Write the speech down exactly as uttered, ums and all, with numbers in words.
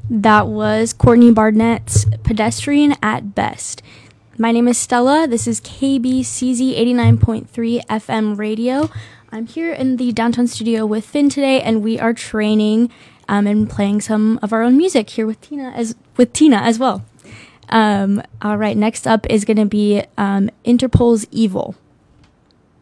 That was Courtney Barnett's Pedestrian at Best. My name is Stella. This is K B C Z eighty-nine point three F M radio. I'm here in the downtown studio with Finn today, and we are training um, and playing some of our own music here with Tina as with Tina as well. Um, all right, next up is going to be um, Interpol's Evil.